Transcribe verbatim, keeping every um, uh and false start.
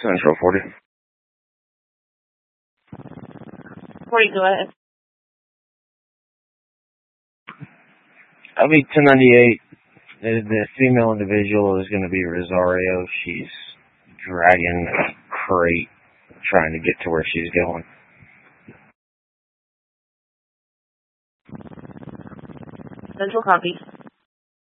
Central forty. forty, go ahead. I'll be ten ninety-eight. The, the female individual is going to be Rosario. She's dragging a crate, trying to get to where she's going. Central copy.